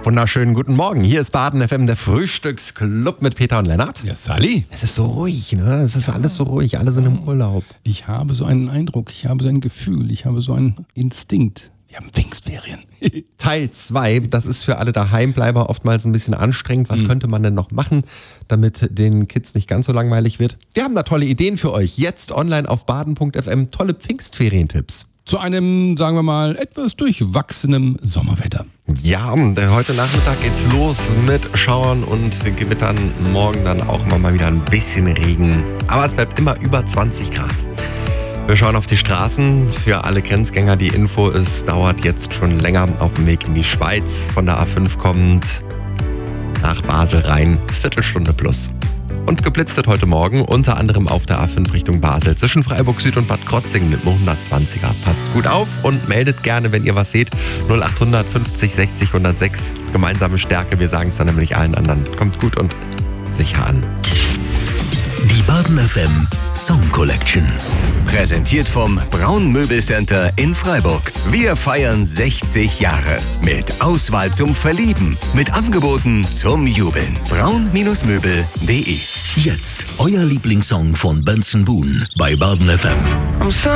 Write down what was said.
Wunderschönen guten Morgen. Hier ist Baden FM, der Frühstücksclub mit Peter und Lennart. Ja, Sally. Es ist so ruhig, ne? Es ist alles so ruhig, alle sind im Urlaub. Ich habe so einen Eindruck, ich habe so ein Gefühl, ich habe so einen Instinkt. Wir haben Pfingstferien. Teil 2, das ist für alle Daheimbleiber oftmals ein bisschen anstrengend. Was könnte man denn noch machen, damit den Kids nicht ganz so langweilig wird? Wir haben da tolle Ideen für euch. Jetzt online auf baden.fm tolle Pfingstferientipps. Zu einem, sagen wir mal, etwas durchwachsenem Sommerwetter. Ja, heute Nachmittag geht's los mit Schauern und Gewittern. Morgen dann auch mal wieder ein bisschen Regen. Aber es bleibt immer über 20 Grad. Wir schauen auf die Straßen. Für alle Grenzgänger die Info, es dauert jetzt schon länger auf dem Weg in die Schweiz. Von der A5 kommt nach Basel rein, Viertelstunde plus. Und geblitzt wird heute Morgen, unter anderem auf der A5 Richtung Basel, zwischen Freiburg Süd und Bad Krotzingen mit einem 120er. Passt gut auf und meldet gerne, wenn ihr was seht. 0800 50 60 106. Gemeinsame Stärke, wir sagen es dann nämlich allen anderen. Kommt gut und sicher an. Die Baden FM Song Collection. Präsentiert vom Braun Möbelcenter in Freiburg. Wir feiern 60 Jahre. Mit Auswahl zum Verlieben. Mit Angeboten zum Jubeln. braun-möbel.de. Jetzt euer Lieblingssong von Benson Boone bei Baden FM.